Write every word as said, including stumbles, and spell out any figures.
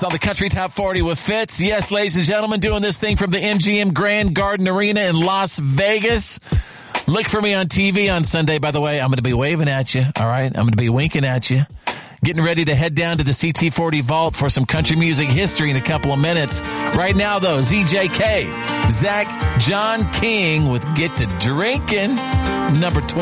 It's on the Country Top forty with Fitz. Yes, ladies and gentlemen, doing this thing from the M G M Grand Garden Arena in Las Vegas. Look for me on T V on Sunday, by the way. I'm going to be waving at you, all right? I'm going to be winking at you. Getting ready to head down to the C T forty Vault for some country music history in a couple of minutes. Right now, though, Z J K, Zach John King with Get to Drinking, number twenty.